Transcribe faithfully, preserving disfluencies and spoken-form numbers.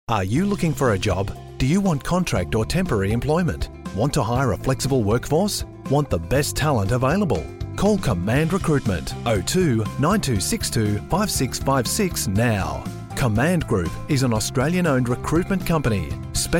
Are you looking for a job? Do you want contract or temporary employment? Want to hire a flexible workforce? Want the best talent available? Call Command Recruitment oh two nine two six two five six five six now. Command Group is an Australian-owned recruitment company